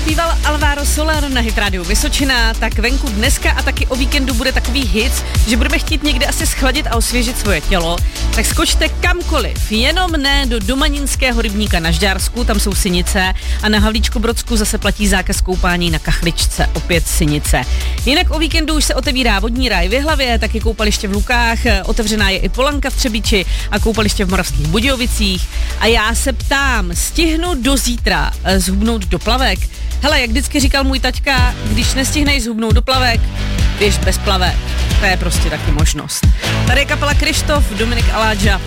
Zpíval Alvaro Soler na Hit Radio Vysočina, tak venku dneska a taky o víkendu bude takový hit, že budeme chtít někde asi schladit a osvěžit svoje tělo, tak skočte kamkoliv, jenom ne do Domaninského rybníka na Žďársku, tam jsou Synice, a na Havlíčkobrodsku zase platí zákaz koupání na Kachličce, opět Synice. Jinak o víkendu už se otevírá vodní ráj v Jihlavě, taky koupaliště v Lukách, otevřená je i Polanka v Třebíči a koupaliště v Moravských Budějovicích. A já se ptám, stihnu do zítra zhubnout do plavek? Hele, jak vždycky říkal můj taťka, když nestihneš zhubnout do plavek, běž bez plavek. To je prostě taky možnost. Tady je kapela Krištof, Dominik Aláča.